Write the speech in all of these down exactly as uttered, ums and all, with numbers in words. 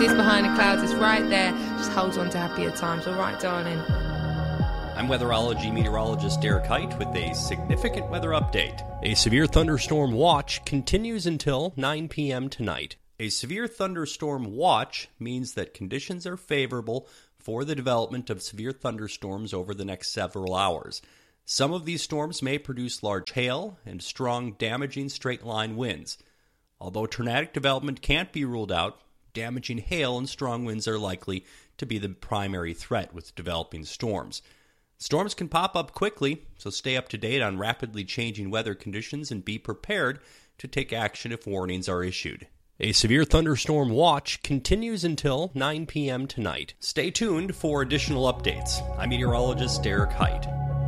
It's behind the clouds, it's right there. Just hold on to happier times, all right, darling? I'm weatherology meteorologist Derek Height with a significant weather update. A severe thunderstorm watch continues until nine p.m. tonight. A severe thunderstorm watch means that conditions are favorable for the development of severe thunderstorms over the next several hours. Some of these storms may produce large hail and strong, damaging straight-line winds. Although tornadic development can't be ruled out, damaging hail and strong winds are likely to be the primary threat with developing storms. Storms can pop up quickly, so stay up to date on rapidly changing weather conditions and be prepared to take action if warnings are issued. A severe thunderstorm watch continues until nine p.m. tonight. Stay tuned for additional updates. I'm meteorologist Derek Height.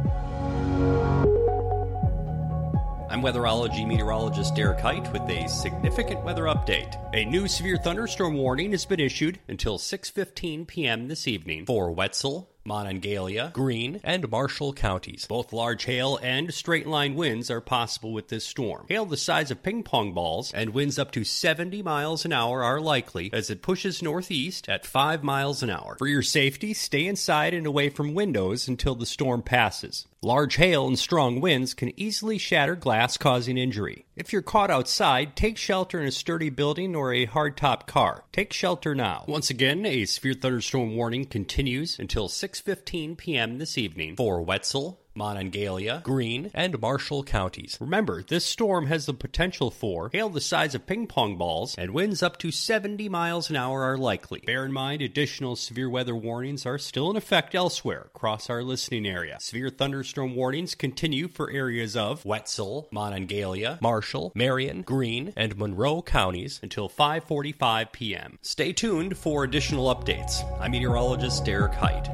I'm weatherology meteorologist Derek Height with a significant weather update. A new severe thunderstorm warning has been issued until six fifteen p.m. this evening for Wetzel, Monongalia, Greene, and Marshall counties. Both large hail and straight-line winds are possible with this storm. Hail the size of ping-pong balls and winds up to seventy miles an hour are likely as it pushes northeast at five miles an hour. For your safety, stay inside and away from windows until the storm passes. Large hail and strong winds can easily shatter glass, causing injury. If you're caught outside, take shelter in a sturdy building or a hardtop car. Take shelter now. Once again, a severe thunderstorm warning continues until six fifteen p.m. this evening for Wetzel, Monongalia, Greene, and Marshall counties. Remember, this storm has the potential for hail the size of ping-pong balls and winds up to seventy miles an hour are likely. Bear in mind, additional severe weather warnings are still in effect elsewhere across our listening area. Severe thunderstorm warnings continue for areas of Wetzel, Monongalia, Marshall, Marion, Greene, and Monroe counties until five forty-five p.m. Stay tuned for additional updates. I'm meteorologist Derek Height.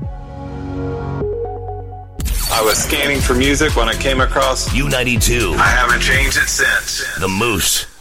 I was scanning for music when I came across U ninety-two. I haven't changed it since. The Moose.